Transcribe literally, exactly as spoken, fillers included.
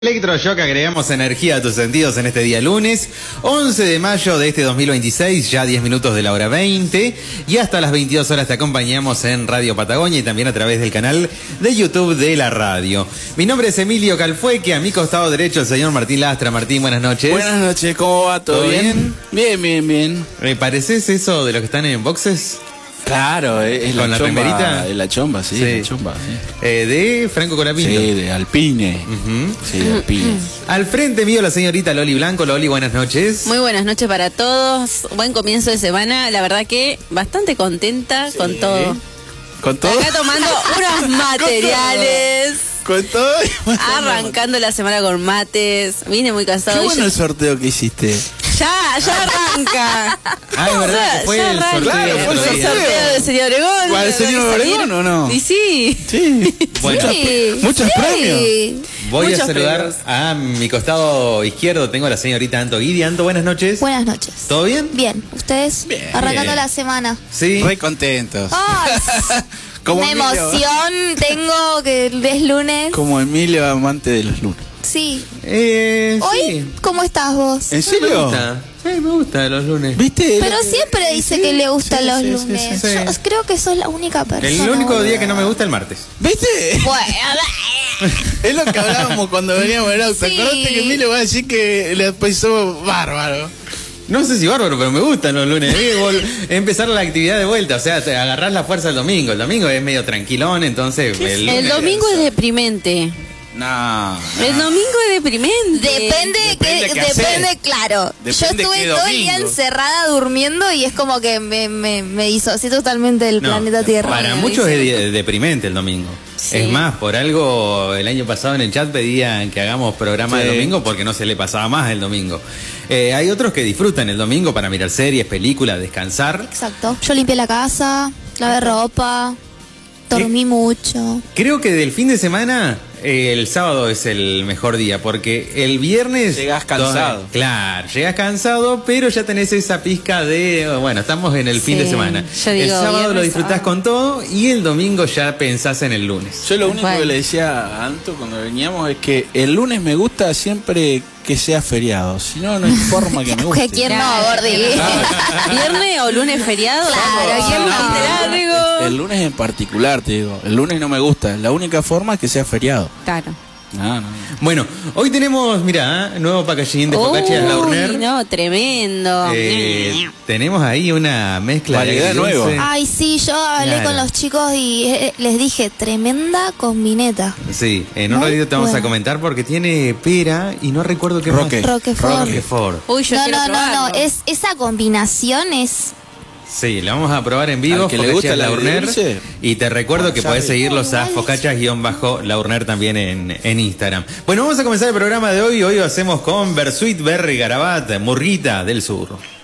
Electroshock, agregamos energía a tus sentidos en este día lunes, once de mayo de este dos mil veintiséis, ya diez minutos de la hora veinte, y hasta las veintidós horas te acompañamos en Radio Patagonia y también a través del canal de YouTube de la radio. Mi nombre es Emilio Calfueque, a mi costado derecho el señor Martín Lastra. Martín, buenas noches. Buenas noches, ¿cómo va? ¿Todo, ¿Todo bien? bien? Bien, bien, bien. ¿Me pareces eso de los que están en boxes? Claro, es ¿Con la, la chomba, remerita? Es la chomba, sí, sí. La chomba, sí. Eh, de Franco Colapinto. Sí, de Alpine. Uh-huh. Sí, de Alpine. Al frente mío la señorita Loli Blanco. Loli, buenas noches. Muy buenas noches para todos. Buen comienzo de semana. La verdad que bastante contenta sí. con todo. ¿Con todo? Acá tomando unos materiales. Con todo. Arrancando la semana con mates. Vine muy cansado. Qué bueno el sorteo que hiciste. Ya, ya arranca. Ah, es verdad que fue el sorteo. Claro, fue el sorteo. sorteo del señor Obregón. ¿Cuál, el señor Obregón o no? Y sí. Sí. Bueno, sí. Muchos sí. premios. Voy Muchos a saludar premios. a mi costado izquierdo. Tengo a la señorita Anto Guidi. Anto, buenas noches. Buenas noches. ¿Todo bien? Bien. ¿Ustedes? Bien. Arrancando Bien. la semana. Sí. Re contentos. ¡Ay! Como Una Emilio. emoción tengo que es lunes. Como Emilio, amante de los lunes. Sí. Eh, Hoy, sí. ¿cómo estás vos? ¿En Me serio? gusta. Sí, me gusta los lunes. ¿Viste? Pero siempre dice Sí, que le gustan sí, los sí, sí, lunes. sí, sí. Yo creo que sos la única persona. El único boludo. día que no me gusta es el martes. ¿Viste? Bueno, Es lo que hablábamos cuando veníamos en auto. Sí. Acordate que Emilio va a decir que le pensó bárbaro. No sé si bárbaro, pero me gustan los lunes. Eh, vol- empezar la actividad de vuelta. O sea, te agarrás la fuerza el domingo. El domingo es medio tranquilón, entonces. El, El lunes- domingo es deprimente. No, no. El domingo es deprimente. depende, Depende que, qué depende, hacer. claro. Depende Yo estuve qué todo el día domingo. encerrada durmiendo y es como que me, me, me disocié totalmente del No, planeta Tierra. Para Me muchos es dice. de- deprimente el domingo. Sí. Es más, por algo el año pasado en el chat pedían que hagamos programa Sí. de domingo porque no se le pasaba más el domingo. Eh, hay otros que disfrutan el domingo para mirar series, películas, descansar. Exacto. Yo limpié la casa, lavé ropa, dormí mucho. Creo que del fin de semana eh, el sábado es el mejor día porque el viernes... Llegás cansado. todo- claro, llegas cansado, pero ya tenés esa pizca de... Bueno, estamos en el fin Sí, de semana. yo digo, el sábado lo viernes, disfrutás ah. con todo y el domingo ya pensás en el lunes. Yo lo único Bueno. que le decía a Anto cuando veníamos es que el lunes me gusta siempre que sea feriado. Si no, no hay forma que me guste. Que quién no, Claro. Gordi. Viernes o lunes feriado. Claro, ¿quién no. no te largo? El lunes en particular, te digo. El lunes no me gusta. La única forma es que sea feriado. Claro. No, no. Bueno, hoy tenemos, mira, nuevo packaging de focaccias Laurner. Uy, no, tremendo. Eh, tenemos ahí una mezcla Variedad de nueva. dulce. Ay, sí, yo hablé Claro. con los chicos y eh, les dije, tremenda combineta. Sí, en un Muy ratito te vamos a buena. comentar porque tiene pera y no recuerdo qué Roque. más. Roquefort. Roquefort. Uy, yo No, quiero no, no, no, probarlo. es, esa combinación es... Sí, la vamos a probar en vivo. Al que le Focaccias gusta la de Laurner. dulce. Y te recuerdo que Ya podés ve. seguirlos a focachas-laurner también en, en Instagram. Bueno, vamos a comenzar el programa de hoy. Hoy lo hacemos con Bersuit Berry Garabat, Murguita del Sur.